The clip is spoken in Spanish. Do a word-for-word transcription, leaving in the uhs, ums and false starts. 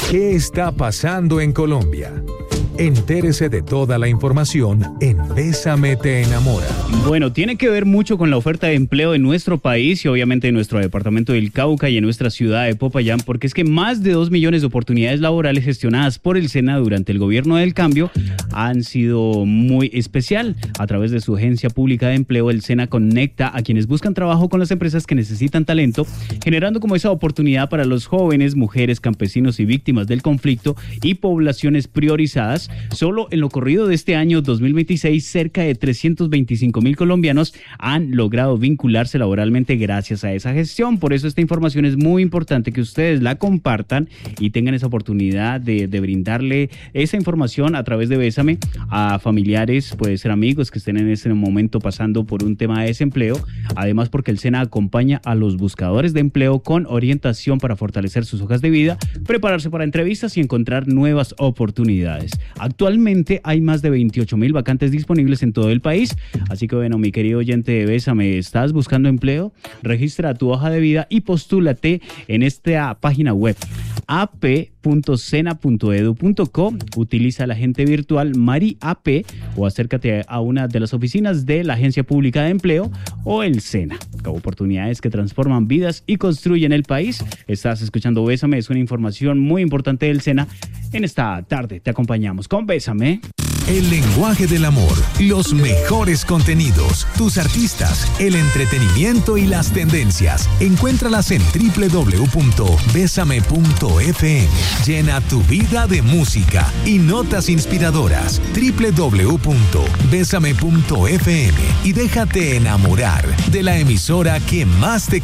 ¿Qué está pasando en Colombia? Entérese de toda la información en Bésame te enamora. Bueno, tiene que ver mucho con la oferta de empleo en nuestro país y obviamente en nuestro departamento del Cauca y en nuestra ciudad de Popayán, porque es que más de dos millones de oportunidades laborales gestionadas por el SENA durante el gobierno del cambio han sido muy especial. A través de su agencia pública de empleo, el SENA conecta a quienes buscan trabajo con las empresas que necesitan talento, generando como esa oportunidad para los jóvenes, mujeres, campesinos y víctimas del conflicto y poblaciones priorizadas. Solo en lo corrido de este año dos mil veintiséis, cerca de trescientos veinticinco mil colombianos han logrado vincularse laboralmente gracias a esa gestión. Por eso esta información es muy importante que ustedes la compartan y tengan esa oportunidad de, de brindarle esa información a través de Bésame a familiares, puede ser amigos que estén en ese momento pasando por un tema de desempleo. Además, porque el SENA acompaña a los buscadores de empleo con orientación para fortalecer sus hojas de vida, prepararse para entrevistas y encontrar nuevas oportunidades. Actualmente hay más de veintiocho mil vacantes disponibles en todo el país, así que bueno, mi querido oyente de Bésame, ¿estás buscando empleo? Registra tu hoja de vida y postúlate en esta página web a p punto sena punto edu punto co. Utiliza la agente virtual Mari A P o acércate a una de las oficinas de la Agencia Pública de Empleo o el SENA. Oportunidades que transforman vidas y construyen el país. Estás escuchando Bésame, es una información muy importante del SENA. En esta tarde te acompañamos con Bésame. El lenguaje del amor, los mejores contenidos, tus artistas, el entretenimiento y las tendencias. Encuéntralas en doble u doble u doble u punto bésame punto f m. Llena tu vida de música y notas inspiradoras. doble u doble u doble u punto bésame punto f m y déjate enamorar de la emisora que más te quiere.